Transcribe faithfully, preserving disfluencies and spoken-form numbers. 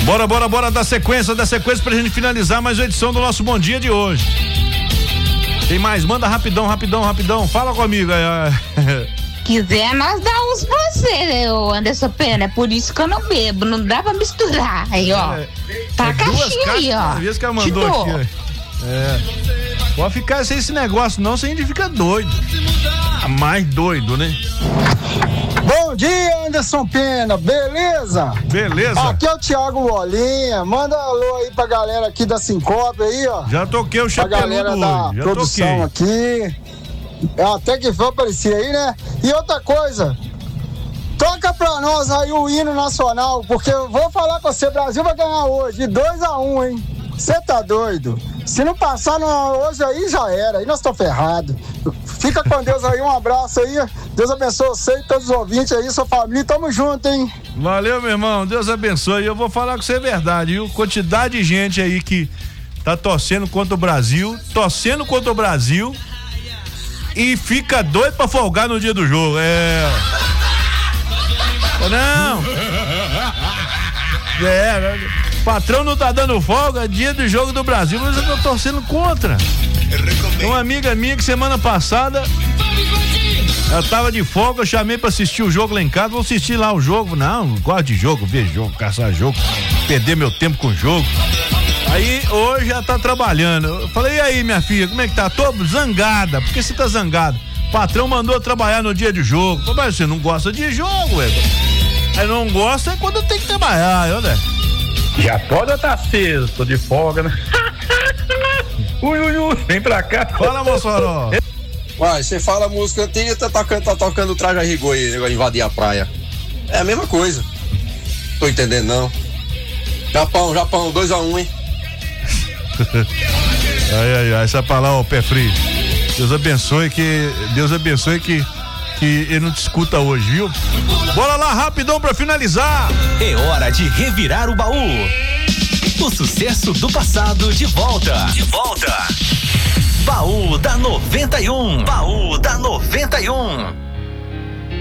Bora, bora, bora dar sequência, dar sequência pra gente finalizar mais uma edição do nosso Bom Dia de hoje. Tem mais? Manda rapidão, rapidão, rapidão. Fala comigo aí. Quiser, nós dá uns pra você, né, ô Anderson Pena? É por isso que eu não bebo, não dá pra misturar. Aí, ó. É, tá é a caixinha aí, ó. Vez que ela mandou aqui, ó. É. Pode ficar sem esse negócio, não, senão a gente fica doido. Mais doido, né? Bom dia, Anderson Pena, beleza? Beleza. Aqui é o Thiago Bolinha, manda um alô aí pra galera aqui da Sincope aí, ó. Já toquei o Pra galera da hoje. Já produção toquei. aqui. Até que foi aparecer aí, né? E outra coisa, toca pra nós aí o hino nacional, porque eu vou falar com você, Brasil vai ganhar hoje, de dois a um, hein? Você tá doido? Se não passar no, hoje aí, já era, aí nós estamos ferrados. Fica com Deus aí, um abraço aí, Deus abençoe você e todos os ouvintes aí, sua família, tamo junto, hein? Valeu, meu irmão, Deus abençoe. Eu vou falar com você a verdade, viu? Quantidade de gente aí que tá torcendo contra o Brasil, torcendo contra o Brasil e fica doido pra folgar no dia do jogo, é... Não! É, o patrão não tá dando folga, dia do jogo do Brasil, mas eu tô torcendo contra. Tem uma amiga minha que semana passada ela tava de folga, eu chamei pra assistir o jogo lá em casa, vou assistir lá o jogo. Não, gosto de jogo, ver jogo, caçar jogo, perder meu tempo com jogo. Aí hoje ela tá trabalhando. Eu falei, e aí, minha filha, como é que tá? Tô zangada. Por que você tá zangada? O patrão mandou trabalhar no dia de jogo. Falei, mas você não gosta de jogo, ué? Aí não gosta é quando tem que trabalhar, olha. Já pode estar aceso, tô de folga, né? Ui, ui, ui, vem pra cá. Fala, Mossoró. Uai, você fala música antiga, tá tocando, tá tocando traje a rigor aí, negócio de invadir a praia. É a mesma coisa. Tô entendendo, não. Japão, Japão, dois a um, hein? Ai, ai, ai, essa palavra, ó, pé frio. Deus abençoe que, Deus abençoe que, que ele não te escuta hoje, viu? Bora lá, rapidão pra finalizar. É hora de revirar o baú. O sucesso do passado de volta. De volta. Baú da noventa e um. Baú da noventa e um.